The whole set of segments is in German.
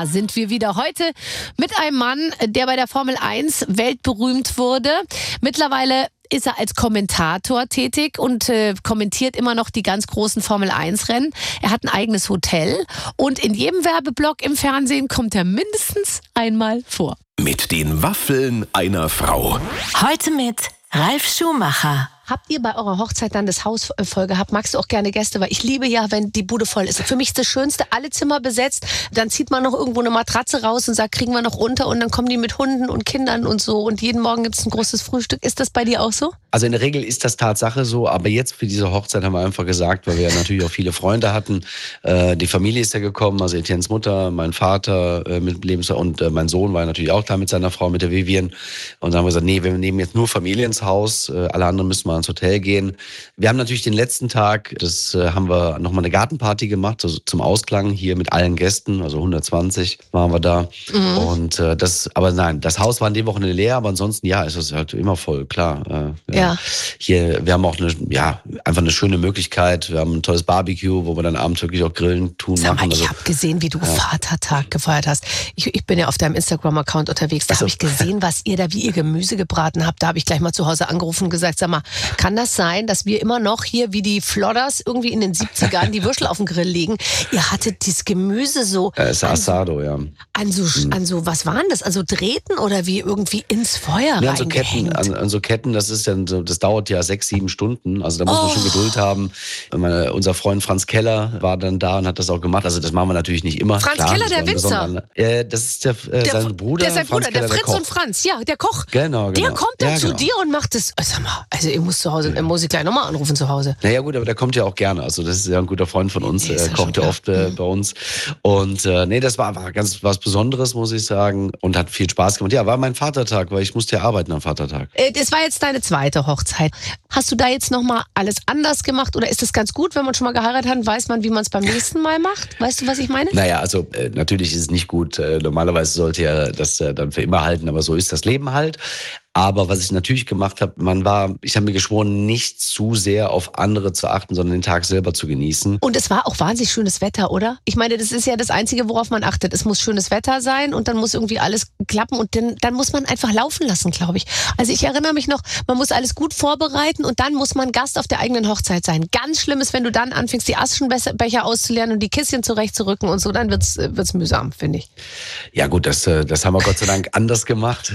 Da sind wir wieder heute mit einem Mann, der bei der Formel 1 weltberühmt wurde. Mittlerweile ist er als Kommentator tätig und kommentiert immer noch die ganz großen Formel-1-Rennen. Er hat ein eigenes Hotel und in jedem Werbeblock im Fernsehen kommt er mindestens einmal vor. Mit den Waffeln einer Frau. Heute mit Ralf Schumacher. Habt ihr bei eurer Hochzeit dann das Haus voll gehabt? Magst du auch gerne Gäste? Weil ich liebe ja, wenn die Bude voll ist. Für mich ist das Schönste, alle Zimmer besetzt. Dann zieht man noch irgendwo eine Matratze raus und sagt, kriegen wir noch unter. Und dann kommen die mit Hunden und Kindern und so. Und jeden Morgen gibt es ein großes Frühstück. Ist das bei dir auch so? Also in der Regel ist das Tatsache so. Aber jetzt für diese Hochzeit haben wir einfach gesagt, weil wir ja natürlich auch viele Freunde hatten. Die Familie ist ja gekommen, also Etiennes Mutter, mein Vater mit Lebensjahr und mein Sohn war natürlich auch da mit seiner Frau, mit der Vivian. Und dann haben wir gesagt, nee, wir nehmen jetzt nur Familie ins Haus. Alle anderen müssen mal ins Hotel gehen. Wir haben natürlich den letzten Tag, haben wir nochmal eine Gartenparty gemacht, also zum Ausklang hier mit allen Gästen, also 120 waren wir da. Mhm. Und aber nein, das Haus war an dem Wochenende leer, aber ansonsten, ja, ist es halt immer voll, klar. Ja. Hier, wir haben auch einfach eine schöne Möglichkeit. Wir haben ein tolles Barbecue, wo wir dann abends wirklich auch grillen, Sag mal, ich habe gesehen, wie du Vatertag gefeiert hast. Ich bin ja auf deinem Instagram-Account unterwegs, da habe ich gesehen, wie ihr Gemüse gebraten habt. Da habe ich gleich mal zu Hause angerufen und gesagt, sag mal, kann das sein, dass wir immer noch hier wie die Flodders irgendwie in den 70ern die Würstel auf den Grill legen? Ihr hattet dieses Gemüse so... Das ist Asado, ja. An so, was waren das? Also Drähten oder wie irgendwie ins Feuer reingehängt? An so Ketten, das ist dann so, das dauert ja 6-7 Stunden. Also da muss man schon Geduld haben. Unser Freund Franz Keller war dann da und hat das auch gemacht. Also das machen wir natürlich nicht immer. Franz Keller, der Winzer. Das ist sein Bruder. Der ist sein Bruder, Keller, der Fritz der und Franz, ja, der Koch. Genau. Der kommt dann zu dir und macht das. Sag mal, also ich muss zu Hause, muss ich gleich nochmal anrufen zu Hause. Naja gut, aber der kommt ja auch gerne. Also das ist ja ein guter Freund von uns. Er kocht ja oft bei uns. Und das war einfach ganz was Besonderes, muss ich sagen. Und hat viel Spaß gemacht. Ja, war mein Vatertag, weil ich musste ja arbeiten am Vatertag. Das war jetzt deine zweite Hochzeit. Hast du da jetzt nochmal alles anders gemacht? Oder ist das ganz gut, wenn man schon mal geheiratet hat, weiß man, wie man es beim nächsten Mal macht? Weißt du, was ich meine? Naja, also natürlich ist es nicht gut. Normalerweise sollte ja das dann für immer halten, aber so ist das Leben halt. Aber was ich natürlich gemacht habe, ich habe mir geschworen, nicht zu sehr auf andere zu achten, sondern den Tag selber zu genießen. Und es war auch wahnsinnig schönes Wetter, oder? Ich meine, das ist ja das Einzige, worauf man achtet. Es muss schönes Wetter sein und dann muss irgendwie alles klappen und dann muss man einfach laufen lassen, glaube ich. Also ich erinnere mich noch, man muss alles gut vorbereiten und dann muss man Gast auf der eigenen Hochzeit sein. Ganz schlimm ist, wenn du dann anfängst, die Aschenbecher auszuleeren und die Kisschen zurechtzurücken und so, dann wird's mühsam, finde ich. Ja gut, das haben wir Gott sei Dank anders gemacht.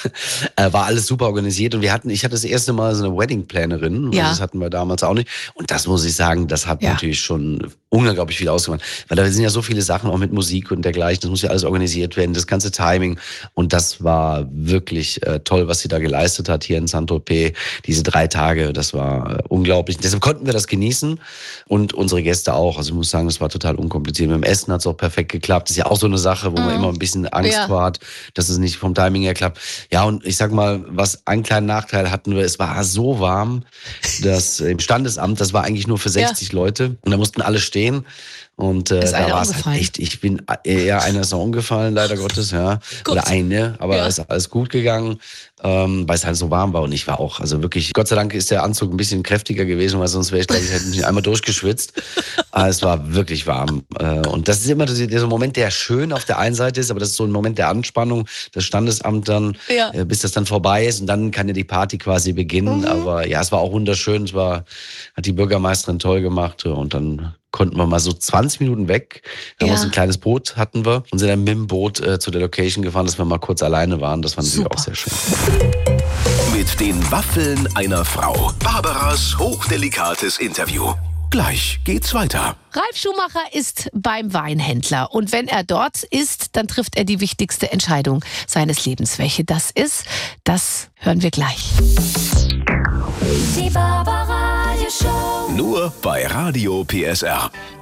War alles super organisiert und ich hatte das erste Mal so eine Wedding-Plannerin. Ja. Das hatten wir damals auch nicht. Und das muss ich sagen, das hat natürlich schon unglaublich viel ausgemacht. Weil da sind ja so viele Sachen auch mit Musik und dergleichen. Das muss ja alles organisiert werden, das ganze Timing. Und das war wirklich toll, was sie da geleistet hat hier in Saint-Tropez. Diese 3 Tage, das war unglaublich. Deshalb konnten wir das genießen und unsere Gäste auch. Also ich muss sagen, das war total unkompliziert. Mit dem Essen hat es auch perfekt geklappt. Das ist ja auch so eine Sache, wo man immer ein bisschen Angst vor hat, dass es nicht vom Timing her klappt. Ja, und ich sag mal, einen kleinen Nachteil hatten wir, es war so warm, dass im Standesamt, das war eigentlich nur für 60 Leute und da mussten alle stehen. Und da war es halt echt, einer ist noch umgefallen, leider Gottes, ja. Gut. Oder eine, aber es ist alles gut gegangen, weil es halt so warm war. Und ich war auch, also wirklich, Gott sei Dank ist der Anzug ein bisschen kräftiger gewesen, weil sonst wäre ich, glaube ich, hätte mich einmal durchgeschwitzt. Aber es war wirklich warm. Und das ist immer so ein Moment, der schön auf der einen Seite ist, aber das ist so ein Moment der Anspannung, das Standesamt dann, bis das dann vorbei ist. Und dann kann ja die Party quasi beginnen. Aber ja, es war auch wunderschön. Hat die Bürgermeisterin toll gemacht. Und dann konnten wir mal so 20 Minuten weg. Da haben wir so ein kleines Boot hatten wir und sind dann mit dem Boot zu der Location gefahren, dass wir mal kurz alleine waren. Das fand ich auch sehr schön. Mit den Waffeln einer Frau. Barbaras hochdelikates Interview. Gleich geht's weiter. Ralf Schumacher ist beim Weinhändler und wenn er dort ist, dann trifft er die wichtigste Entscheidung seines Lebens. Welche das ist, das hören wir gleich. Die Barbara Radio Show. Nur bei Radio PSR.